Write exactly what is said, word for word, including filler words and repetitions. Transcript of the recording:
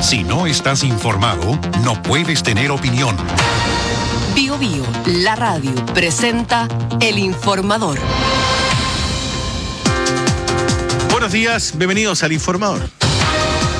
Si no estás informado, no puedes tener opinión. Bio Bio, la radio, presenta El Informador. Buenos días, bienvenidos al Informador.